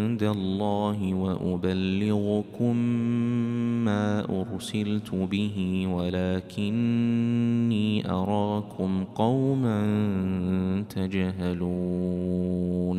عند الله وأبلغكم ما أرسلت به ولكني أراكم قوما تجهلون.